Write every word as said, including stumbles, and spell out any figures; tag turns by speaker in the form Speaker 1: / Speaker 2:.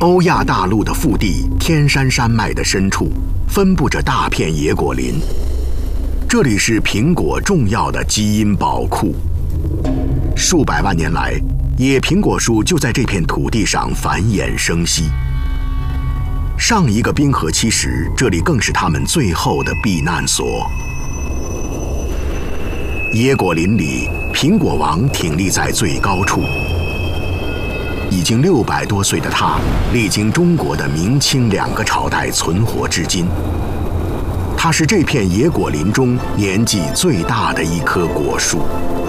Speaker 1: 欧亚大陆的腹地天山山脉的深处，分布着大片野果林，这里是苹果重要的基因宝库。数百万年来，野苹果树就在这片土地上繁衍生息。上一个冰河期时，这里更是它们最后的避难所。野果林里，苹果王挺立在最高处。已经六百多岁的他，历经中国的明清两个朝代，存活至今。它是这片野果林中年纪最大的一棵果树。